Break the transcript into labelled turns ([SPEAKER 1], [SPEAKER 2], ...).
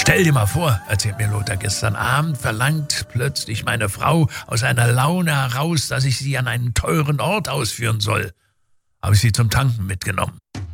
[SPEAKER 1] Stell dir mal vor, erzählt mir Lothar, gestern Abend verlangt plötzlich meine Frau aus einer Laune heraus, dass ich sie an einen teuren Ort ausführen soll. Habe ich sie zum Tanken mitgenommen.